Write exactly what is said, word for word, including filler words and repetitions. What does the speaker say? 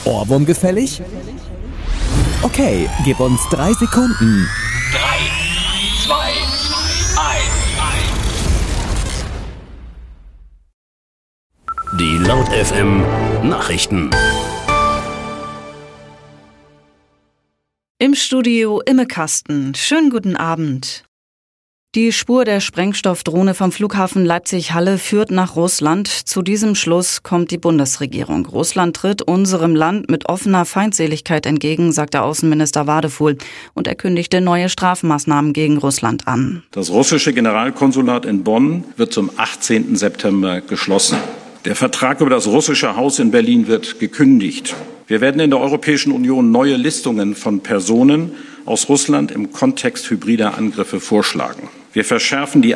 Ohrwurm gefällig? Okay, gib uns drei Sekunden. Drei, zwei, eins. Die Laut F M Nachrichten. Im Studio Imme Kasten. Schönen guten Abend. Die Spur der Sprengstoffdrohne vom Flughafen Leipzig-Halle führt nach Russland. Zu diesem Schluss kommt die Bundesregierung. Russland tritt unserem Land mit offener Feindseligkeit entgegen, sagte Außenminister Wadefuhl. Und er kündigte neue Strafmaßnahmen gegen Russland an. Das russische Generalkonsulat in Bonn wird zum achtzehnten September geschlossen. Der Vertrag über das russische Haus in Berlin wird gekündigt. Wir werden in der Europäischen Union neue Listungen von Personen aus Russland im Kontext hybrider Angriffe vorschlagen. Wir verschärfen die